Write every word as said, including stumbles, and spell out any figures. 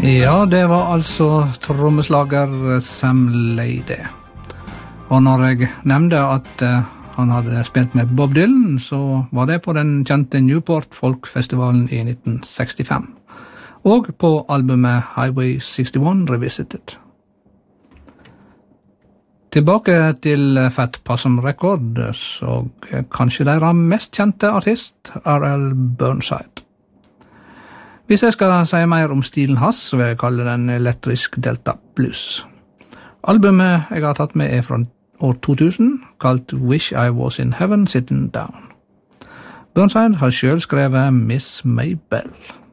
Ja, det var altså trommeslager Sam Lady. Og når jeg nevnte at uh, han hadde spilt med Bob Dylan, så var det på den kjente Newport Folkfestivalen i nitten sekstifem. Og på albumet Highway sekstifire Revisited. Tilbake til Fat Possum Records, og kanskje deres mest kjente artist, R L Burnside. Hvis jeg skal si mer om stilen hans, så vil jeg kalle den elektrisk Delta Blues. Albumet jeg har tatt med er fra år to tusen, kalt Wish I Was in Heaven Sitting Down. Burnside har selv skrevet Miss Maybelle.